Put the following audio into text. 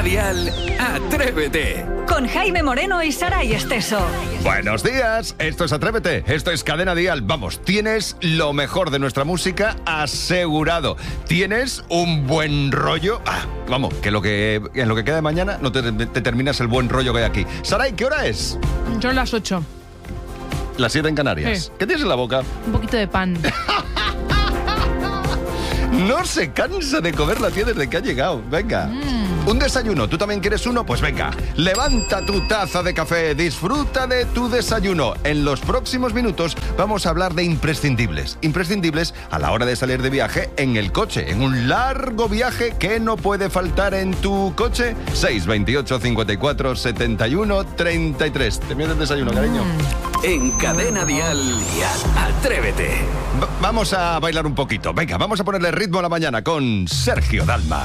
Dial, Atrévete. Con Jaime Moreno y Saray Esteso. Buenos días, esto es Atrévete, esto es Cadena Dial. Vamos, tienes lo mejor de nuestra música asegurado. Tienes un buen rollo. Vamos, que en lo que queda de mañana no te terminas el buen rollo que hay aquí. Saray, ¿qué hora es? Son las 8. Las 7 en Canarias. Sí. ¿Qué tienes en la boca? Un poquito de pan. No se cansa de comer la tía desde que ha llegado. Venga. Un desayuno, ¿tú también quieres uno? Pues venga, levanta tu taza de café, disfruta de tu desayuno. En los próximos minutos vamos a hablar de imprescindibles. Imprescindibles a la hora de salir de viaje en el coche, en un largo viaje que no puede faltar en tu coche. 628 54 71 33. ¿Te miras el desayuno, cariño? En Cadena Dial, Atrévete. Vamos a bailar un poquito. Venga, vamos a ponerle ritmo a la mañana con Sergio Dalma.